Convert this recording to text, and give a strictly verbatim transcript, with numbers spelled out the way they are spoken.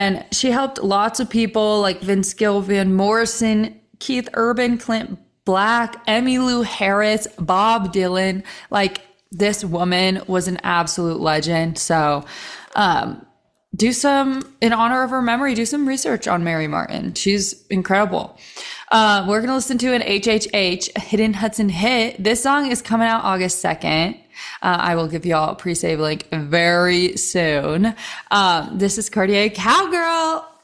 And she helped lots of people like Vince Gill, Van Morrison, Keith Urban, Clint Black, Emmylou Harris, Bob Dylan. Like this woman was an absolute legend. So, um, do some, in honor of her memory, do some research on Mary Martin. She's incredible. Uh, we're going to listen to an H H H, a Hidden Hudson hit. This song is coming out August second. Uh, I will give y'all a pre-save link very soon. Um, this is Cartier Cowgirl.